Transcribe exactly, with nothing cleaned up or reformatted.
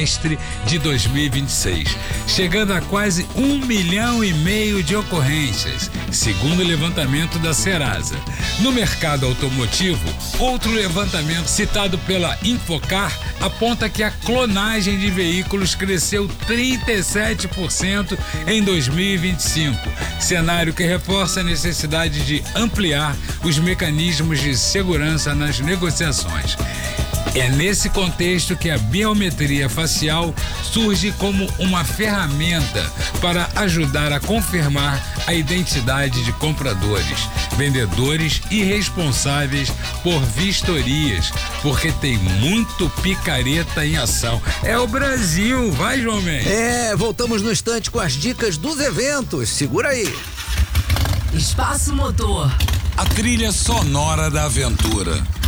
trimestre de dois mil e vinte e seis, chegando a quase um milhão e meio de ocorrências, segundo o levantamento da Serasa. No mercado automotivo, outro levantamento citado pela Infocar aponta que a clonagem de veículos cresceu trinta e sete por cento em dois mil e vinte e cinco, cenário que reforça a necessidade de ampliar os mecanismos de segurança nas negociações. É nesse contexto que a biometria facial surge como uma ferramenta para ajudar a confirmar a identidade de compradores, vendedores e responsáveis por vistorias, porque tem muito picareta em ação. É o Brasil, vai, João Mendes. É, voltamos no instante com as dicas dos eventos. Segura aí. Espaço Motor. A trilha sonora da aventura.